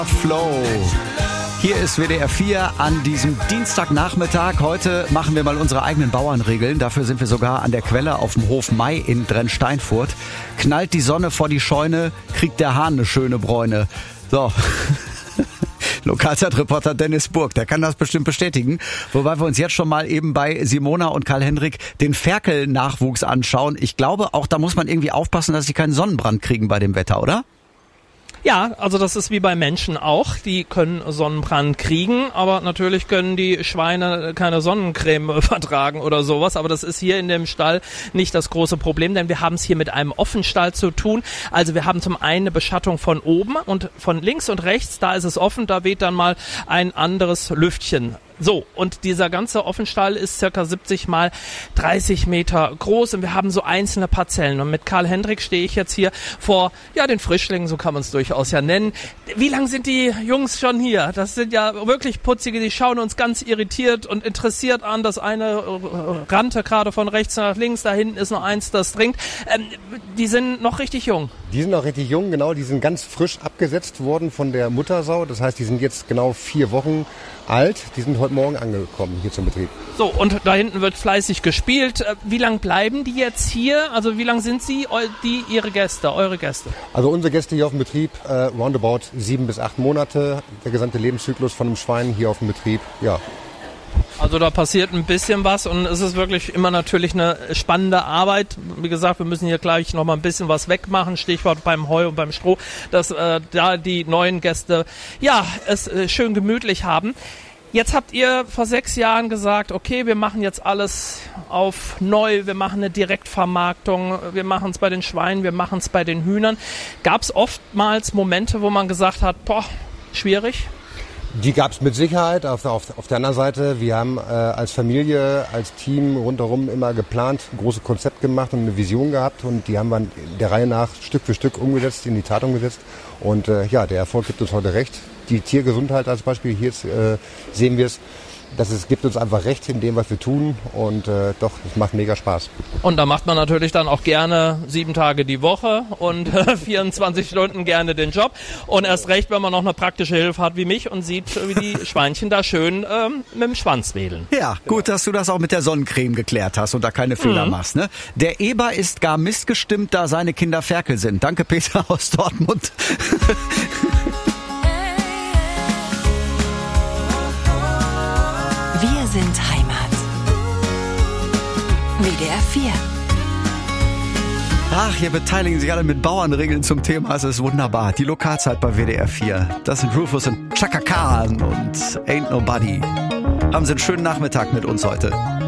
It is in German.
Flow. Hier ist WDR 4 an diesem Dienstagnachmittag. Heute machen wir mal unsere eigenen Bauernregeln. Dafür sind wir sogar an der Quelle auf dem Hof Mai in Drensteinfurt. Knallt die Sonne vor die Scheune, kriegt der Hahn eine schöne Bräune. So. Lokalzeitreporter Dennis Burg, der kann das bestimmt bestätigen. Wobei wir uns jetzt schon mal eben bei Simona und Karl-Hendrik den Ferkel-Nachwuchs anschauen. Ich glaube, auch da muss man irgendwie aufpassen, dass sie keinen Sonnenbrand kriegen bei dem Wetter, oder? Ja, also das ist wie bei Menschen auch. Die können Sonnenbrand kriegen, aber natürlich können die Schweine keine Sonnencreme vertragen oder sowas. Aber das ist hier in dem Stall nicht das große Problem, denn wir haben es hier mit einem Offenstall zu tun. Also wir haben zum einen eine Beschattung von oben und von links und rechts, da ist es offen, da weht dann mal ein anderes Lüftchen. So, und dieser ganze Offenstall ist circa 70 mal 30 Meter groß und wir haben so einzelne Parzellen. Und mit Karl-Hendrik stehe ich jetzt hier vor, den Frischlingen, so kann man es durchaus ja nennen. Wie lang sind die Jungs schon hier? Das sind ja wirklich putzige, die schauen uns ganz irritiert und interessiert an. Das eine rannte gerade von rechts nach links, da hinten ist noch eins, das trinkt. Die sind noch richtig jung. Die sind noch richtig jung, genau. Die sind ganz frisch abgesetzt worden von der Muttersau. Das heißt, die sind jetzt genau 4 Wochen alt. Die sind heute Morgen angekommen hier zum Betrieb. So, und da hinten wird fleißig gespielt. Wie lang bleiben die jetzt hier? Also wie lang sind sie, eure Gäste? Also unsere Gäste hier auf dem Betrieb, roundabout 7 bis 8 Monate. Der gesamte Lebenszyklus von einem Schwein hier auf dem Betrieb, ja. Also da passiert ein bisschen was und es ist wirklich immer natürlich eine spannende Arbeit. Wie gesagt, wir müssen hier gleich noch mal ein bisschen was wegmachen. Stichwort beim Heu und beim Stroh, dass da die neuen Gäste es schön gemütlich haben. Jetzt habt ihr vor 6 Jahren gesagt, okay, wir machen jetzt alles auf neu, wir machen eine Direktvermarktung, wir machen es bei den Schweinen, wir machen es bei den Hühnern. Gab es oftmals Momente, wo man gesagt hat, schwierig? Die gab es mit Sicherheit. Auf der anderen Seite, wir haben als Familie, als Team rundherum immer geplant, ein großes Konzept gemacht und eine Vision gehabt und die haben wir der Reihe nach Stück für Stück umgesetzt, in die Tat umgesetzt. Und der Erfolg gibt uns heute recht. Die Tiergesundheit als Beispiel, hier sehen wir es. Es gibt uns einfach recht in dem, was wir tun und es macht mega Spaß. Und da macht man natürlich dann auch gerne 7 Tage die Woche und 24 Stunden gerne den Job. Und erst recht, wenn man noch eine praktische Hilfe hat wie mich und sieht, wie die Schweinchen da schön mit dem Schwanz wedeln. Ja, gut, dass du das auch mit der Sonnencreme geklärt hast und da keine Fehler machst. Ne? Der Eber ist gar missgestimmt, da seine Kinder Ferkel sind. Danke, Peter aus Dortmund. Wir sind Heimat. WDR 4. Ach, hier beteiligen sich alle mit Bauernregeln zum Thema. Es ist wunderbar. Die Lokalzeit bei WDR 4. Das sind Rufus und Chaka Khan und Ain't Nobody. Haben Sie einen schönen Nachmittag mit uns heute.